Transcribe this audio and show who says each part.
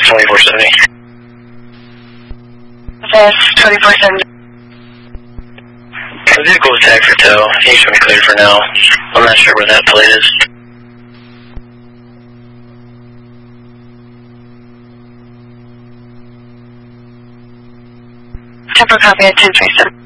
Speaker 1: 2470.
Speaker 2: That's 2470.
Speaker 1: The vehicle was tagged for tow. He should be cleared for now. I'm not sure where that plate is.
Speaker 2: Temper copy at 1037.